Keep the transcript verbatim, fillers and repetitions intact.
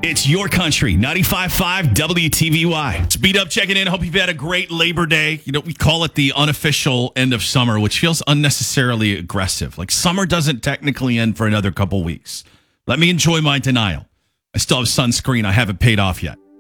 It's your country, ninety-five point five W T V Y. Speed up checking in. Hope you've had a great Labor Day. You know, we call it the unofficial end of summer, which feels unnecessarily aggressive. Like summer doesn't technically end for another couple weeks. Let me enjoy my denial. I still have sunscreen I haven't paid off yet.